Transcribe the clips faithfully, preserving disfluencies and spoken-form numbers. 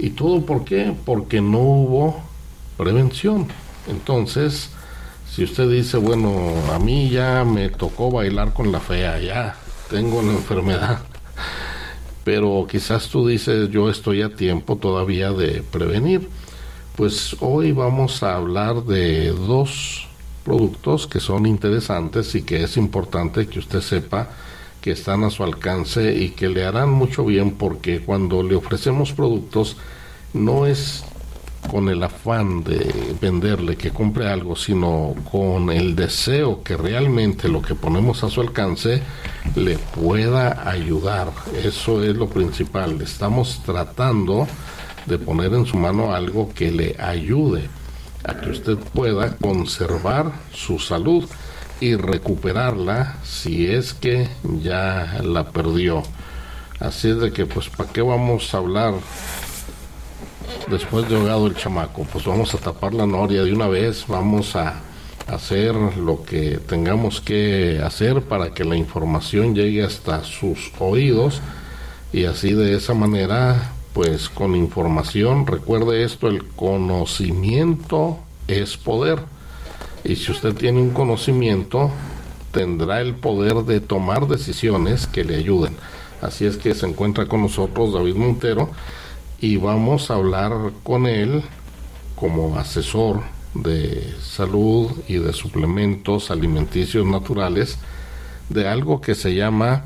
¿Y todo por qué? Porque no hubo prevención. Entonces, si usted dice, bueno, a mí ya me tocó bailar con la fea, ya tengo la enfermedad, pero quizás tú dices, yo estoy a tiempo todavía de prevenir. Pues hoy vamos a hablar de dos productos que son interesantes y que es importante que usted sepa que están a su alcance y que le harán mucho bien, porque cuando le ofrecemos productos no es con el afán de venderle que compre algo, sino con el deseo que realmente lo que ponemos a su alcance le pueda ayudar. Eso es lo principal. Estamos tratando de poner en su mano algo que le ayude a que usted pueda conservar su salud y recuperarla si es que ya la perdió. Así es de que, pues, ¿para qué vamos a hablar después de ahogado el chamaco? Pues vamos a tapar la noria de una vez, vamos a hacer lo que tengamos que hacer para que la información llegue hasta sus oídos, y así de esa manera, pues con información, recuerde esto, el conocimiento es poder. Y si usted tiene un conocimiento, tendrá el poder de tomar decisiones que le ayuden. Así es que se encuentra con nosotros David Montero y vamos a hablar con él como asesor de salud y de suplementos alimenticios naturales de algo que se llama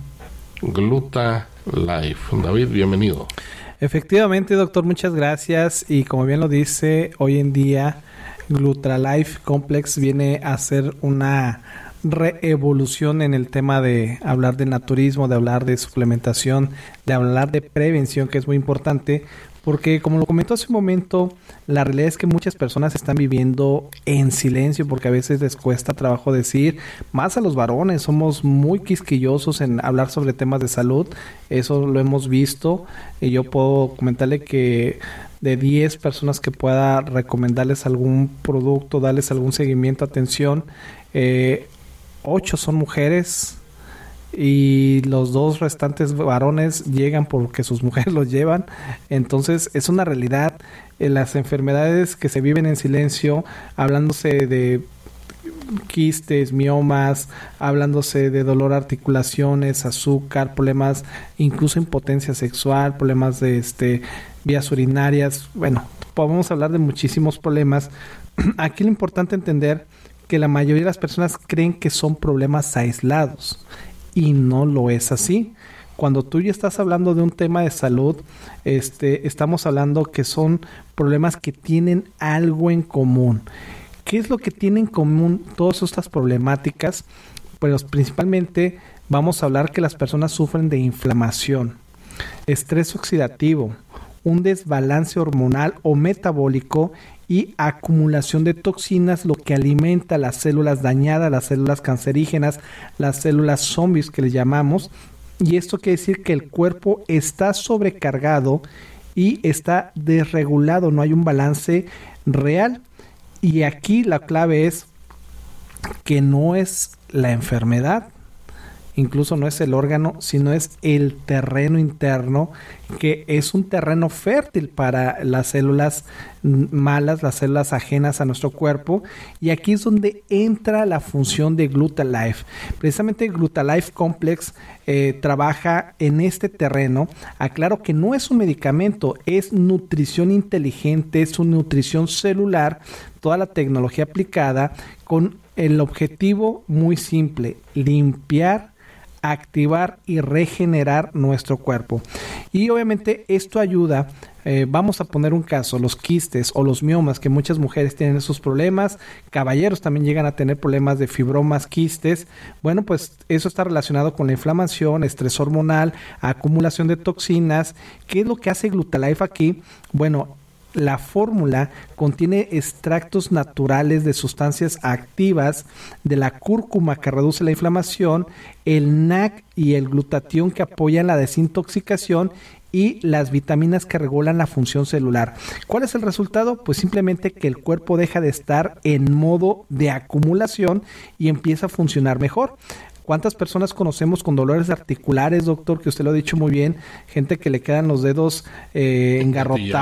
Gluta Life. David, bienvenido. Efectivamente, doctor, muchas gracias. Y como bien lo dice, hoy en día Gluta Life Complex viene a ser una reevolución en el tema de hablar de naturismo, de hablar de suplementación, de hablar de prevención, que es muy importante, porque como lo comentó hace un momento, la realidad es que muchas personas están viviendo en silencio porque a veces les cuesta trabajo decir, más a los varones, somos muy quisquillosos en hablar sobre temas de salud, eso lo hemos visto, y yo puedo comentarle que de diez personas que pueda recomendarles algún producto, darles algún seguimiento, atención, eh, ocho son mujeres y los dos restantes varones llegan porque sus mujeres los llevan. Entonces es una realidad. En las enfermedades que se viven en silencio, hablándose de quistes, miomas, hablándose de dolor a articulaciones, azúcar, problemas, incluso impotencia sexual, problemas de este vías urinarias. Bueno, podemos hablar de muchísimos problemas. Aquí lo importante es entender que la mayoría de las personas creen que son problemas aislados y no lo es así. Cuando tú ya estás hablando de un tema de salud, este, estamos hablando que son problemas que tienen algo en común. ¿Qué es lo que tienen en común todas estas problemáticas? Pues principalmente vamos a hablar que las personas sufren de inflamación, estrés oxidativo, un desbalance hormonal o metabólico y acumulación de toxinas, lo que alimenta las células dañadas, las células cancerígenas, las células zombies que le llamamos. Y esto quiere decir que el cuerpo está sobrecargado y está desregulado, no hay un balance real. Y aquí la clave es que no es la enfermedad, incluso no es el órgano, sino es el terreno interno, que es un terreno fértil para las células malas, las células ajenas a nuestro cuerpo. Y aquí es donde entra la función de Gluta Life. Precisamente Gluta Life Complex eh, trabaja en este terreno. Aclaro que no es un medicamento, es nutrición inteligente, es una nutrición celular, toda la tecnología aplicada con el objetivo muy simple: limpiar, activar y regenerar nuestro cuerpo. Y obviamente esto ayuda, eh, vamos a poner un caso, los quistes o los miomas, que muchas mujeres tienen esos problemas, caballeros también llegan a tener problemas de fibromas, quistes. Bueno, pues eso está relacionado con la inflamación, estrés hormonal, acumulación de toxinas. ¿Qué es lo que hace Gluta Life aquí? Bueno, la fórmula contiene extractos naturales de sustancias activas de la cúrcuma, que reduce la inflamación, el N A C y el glutatión, que apoyan la desintoxicación, y las vitaminas que regulan la función celular. ¿Cuál es el resultado? Pues simplemente que el cuerpo deja de estar en modo de acumulación y empieza a funcionar mejor. ¿Cuántas personas conocemos con dolores articulares, doctor? Que usted lo ha dicho muy bien, gente que le quedan los dedos eh, engarrotados.